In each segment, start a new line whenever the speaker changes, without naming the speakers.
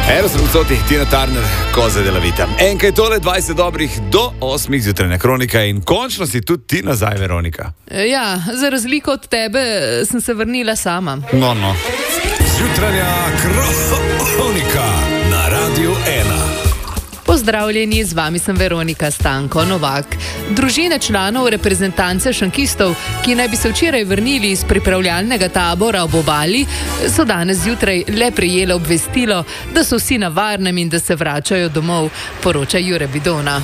Eno sem vcoti, Tina Turner, Koza della Vita. Enkaj tole, 20 dobrih do 8 zjutrajna kronika in končno si tudi ti nazaj, Veronika.
Ja, za razliko od tebe sem se vrnila sama.
No.
Zjutrajna kronika na Radiu 1.
Pozdravljeni, z vami sem Veronika Stanko Novak. Družine članov reprezentance šankistov, ki naj bi se včeraj vrnili iz pripravljalnega tabora ob obali, so danes zjutraj le prejele obvestilo, da so vsi na varnem in da se vračajo domov, poroča Jure Bidona.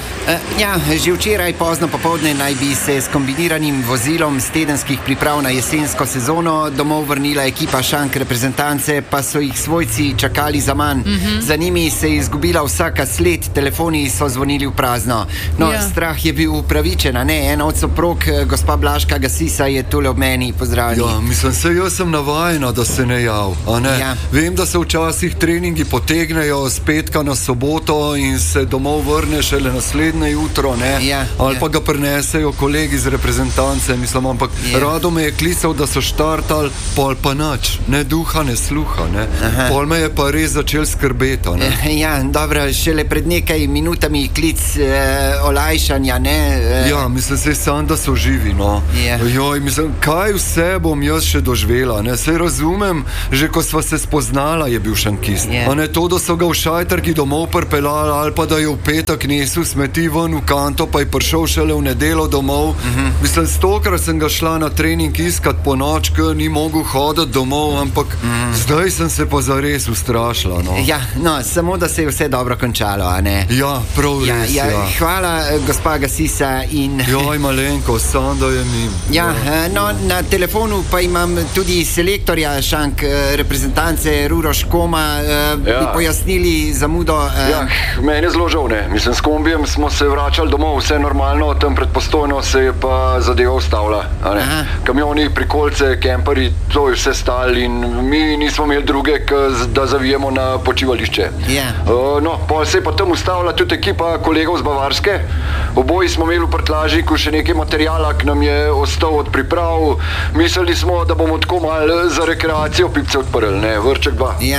Že včeraj pozno popoldne naj bi se s kombiniranim vozilom z tedenskih priprav na jesensko sezono domov vrnila ekipa šank reprezentance, pa so jih svojci čakali zaman. Za njimi se je izgubila vsaka sled, telefoni so zvonili v prazno. Strah je bil upravičen, a ne? Ena od soprog, gospa Blažka Gasisa, je tule ob meni. Pozdravljeni.
Ja, mislim, jaz sem navajena, da se ne jav, a ne?
Ja.
Vem, da se včasih treningi potegnejo z petka na soboto in se domov vrne šele naslednje jutro, ne?
Ja.
Ali pa ga prinesejo kolegi iz reprezentance, mislim, ampak rado me je klical, da so štartali, pol pa nič, ne duha, ne sluha, ne? Pol me je pa res začel skrbeti, ne?
Ja, dobro, šele pred nekaj minutami klic olajšanja, ne?
Ja, mislim, sam, da so živi, no. Joj, mislim, kaj vse bom jaz še doživela, ne? Saj razumem, že ko sva se spoznala, je bil šankist. A ne to, da so ga v šajtrki domov pripeljali, ali pa da je v petek nesel smeti ven v kanto, pa je prišel šele v nedeljo domov. Mislim, 100-krat sem ga šla na trening iskat po noč, ker ni mogel hoditi domov, ampak zdaj sem se pa zares ustrašila, no.
Ja, no, samo da se je vse dobro končalo, a ne?
Ja, prav res, ja.
Hvala, gospa Gasisa in...
Joj, malenko, sam da je mi.
Ja, no, na telefonu pa imam tudi selektorja šank reprezentance Uroš Koma, bi pojasnili zamudo.
Meni je zelo žal, ne. Mislim, s kombijem smo se vračali domov, vse normalno, tam pred Postojno se je pa zadeva ustavila, a ne. Kamioni, prikolice, kemperi, to je vse stal in mi nismo imeli druge, da zavijemo na počivališče. No, pa se je pa tam ustavila tudi ekipa kolegov z Bavarske. Oboji smo imeli v prtljažniku še nekaj materijala, ki nam je ostal od priprav. Mislili smo, da bomo tako malo za rekreacijo pipce odprli, ne, vrček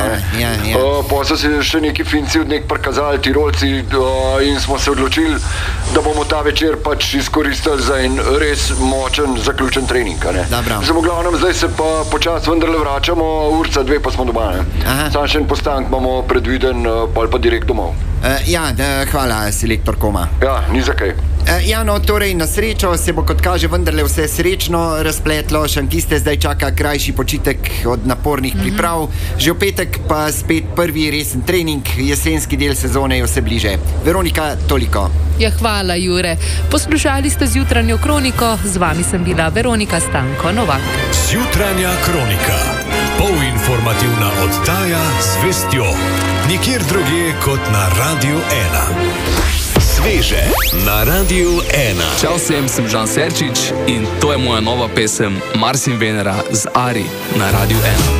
2. Pa so se še neki Finci od nek prikazali, Tirolci, in smo se odločili, da bomo ta večer pač izkoristili za en res močen, zaključen trening, ne. V glavnem, zdaj se pa počas vendarle vračamo, urca 2 pa smo doma, ne. Sam še en postanek imamo predviden, pa direkt domov.
Hvala, selektor Koma.
Ja, ni za kaj.
No, torej na srečo se bo, kot kaže, vendarle vse srečno razpletlo. Šankiste zdaj čaka krajši počitek od napornih priprav. Že v petek pa spet prvi resen trening, jesenski del sezone je vse bliže. Veronika, toliko.
Ja, hvala, Jure. Poslušali ste zjutranjo kroniko, z vami sem bila Veronika Stanko Novak.
Zjutranja kronika. Polinformativna oddaja z vestjo. Nikjer drugje kot na Radiu 1. Sveže na Radiu 1.
Čau vsem, sem Žan Serčič in to je moja nova pesem Mars in Venera z Ari na Radiu 1.